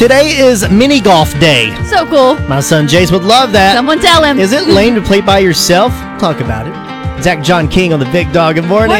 Today is mini golf day. So cool. My son Jace would love that. Someone tell him. Is it lame to play by yourself? Talk about it. Zach John King on the Big Dog. Good morning.